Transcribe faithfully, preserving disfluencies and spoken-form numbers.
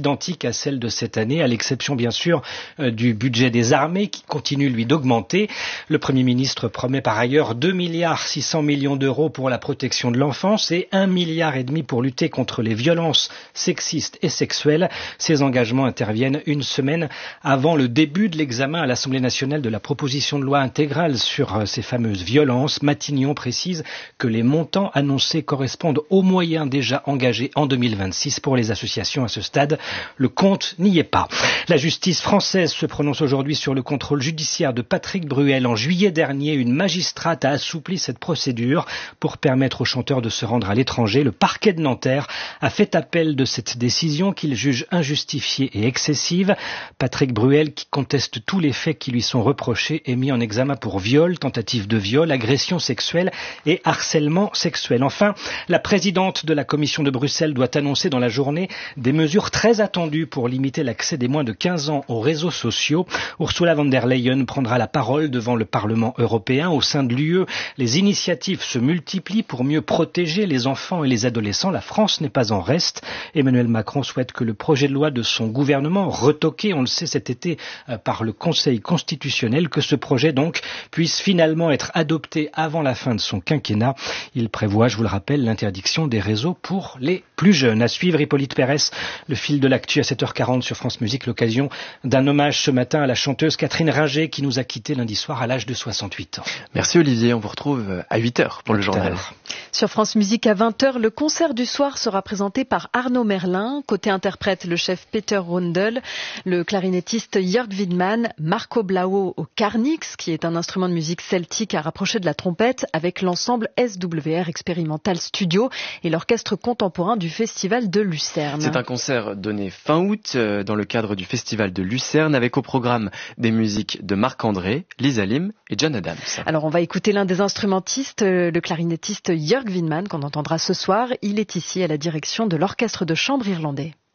identique à celle de cette année, à l'exception bien sûr euh, du budget des armées qui continue lui d'augmenter. Le Premier ministre promet par ailleurs deux milliards six cents millions d'euros pour la protection de l'enfance et un milliard et demi pour lutter contre les violences sexistes et sexuelles. Ces engagements interviennent une semaine avant le début de l'examen à l'Assemblée nationale de la proposition de loi intégrale sur ces fameuses violences. Matignon précise que les montants annoncés correspondent aux moyens déjà engagés en deux mille vingt-six pour les associations. À ce stade, le compte n'y est pas. La justice française se prononce aujourd'hui sur le contrôle judiciaire de Patrick Bruel. En juillet dernier, une magistrate a assoupli cette procédure pour permettre aux chanteurs de se rendre à l'étranger. Le parquet de Nanterre a fait appel de cette décision qu'il juge injustifiée et excessive. Patrick Bruel, qui conteste tous les faits qui lui sont reprochés, est mis en examen pour viol, tentative de viol, agression sexuelle et harcèlement sexuel. Enfin, la présidente de la Commission de Bruxelles doit annoncer dans la journée des mesures très attendues pour limiter l'accès des moins de quinze ans aux réseaux sociaux. Ursula von der Leyen prendra la parole devant le Parlement européen. Au sein de l'U E, les initiatives se multiplient pour mieux protéger les enfants et les adolescents. La France n'est pas en reste. Emmanuel Macron souhaite que le projet de loi de son gouvernement, retoqué, on le sait cet été, par le Conseil constitutionnel, que ce projet donc puisse finalement être adopté avant la fin de son quinquennat. Il prévoit, je vous le rappelle, l'interdiction des réseaux pour les plus jeunes. À suivre, Hippolyte Pérès, le fil de l'actu à sept heures quarante sur France Musique, l'occasion d'un hommage ce matin à la chanteuse Catherine Ringer qui nous a quittés lundi soir à l'âge de soixante-huit ans. Merci Olivier, on vous retrouve à huit heures pour le journal. Sur France Musique à vingt heures, le concert du soir sera présenté par Arnaud Merlin. Côté interprète, le chef Peter Rundel, le clarinettiste Jörg Widmann, Marco Blau au Carnix, qui est un instrument de musique celtique à rapprocher de la trompette, avec l'ensemble S W R Experimental Studio et l'orchestre contemporain du Festival de Lucerne. C'est un concert donné fin août euh, dans le cadre du Festival de Lucerne, avec au programme des musiques de Marc-André, Lisa Lim et John Adams. Alors on va écouter l'un des instrumentistes, le clarinettiste Jörg Widmann, qu'on entendra ce soir. Il est ici à la direction de l'orchestre de chambre irlandais.